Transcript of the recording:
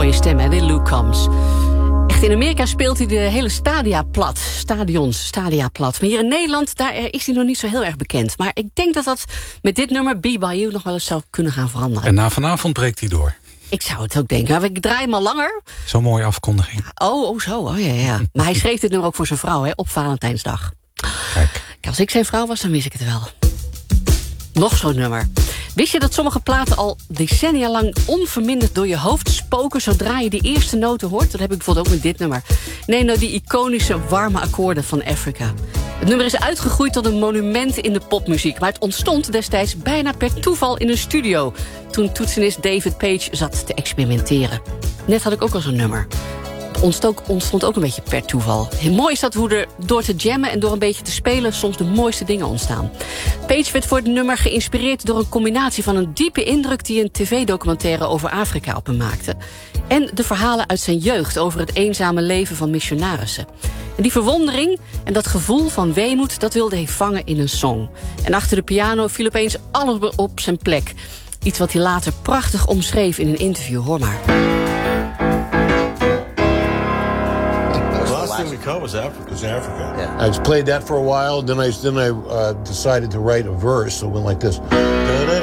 mooie stem, hè, die Luke Combs. Echt, in Amerika speelt hij de hele stadia plat. Maar hier in Nederland, daar is hij nog niet zo heel erg bekend. Maar ik denk dat dat met dit nummer, Be By You, nog wel eens zou kunnen gaan veranderen. En na vanavond breekt hij door. Ik zou het ook denken. Maar ik draai hem al langer. Zo'n mooie afkondiging. Ja. Maar hij schreef dit nummer ook voor zijn vrouw, hè, op Valentijnsdag. Kijk, als ik zijn vrouw was, dan wist ik het wel. Nog zo'n nummer. Wist je dat sommige platen al decennia lang onverminderd door je hoofd spoken zodra je die eerste noten hoort? Dat heb ik bijvoorbeeld ook met dit nummer. Neem nou die iconische warme akkoorden van Africa. Het nummer is uitgegroeid tot een monument in de popmuziek, maar het ontstond destijds bijna per toeval in een studio, toen toetsenist David Page zat te experimenteren. Net had ik ook al zo'n nummer. Ontstond ook een beetje per toeval. Heel mooi is dat hoe er door te jammen en door een beetje te spelen soms de mooiste dingen ontstaan. Page werd voor het nummer geïnspireerd door een combinatie van een diepe indruk die een tv-documentaire over Afrika op hem maakte en de verhalen uit zijn jeugd over het eenzame leven van missionarissen. En die verwondering en dat gevoel van weemoed, dat wilde hij vangen in een song. En achter de piano viel opeens alles op zijn plek. Iets wat hij later prachtig omschreef in een interview. Hoor maar. We call was Africa. Yeah. I played that for a while. Then I decided to write a verse. So it went like this.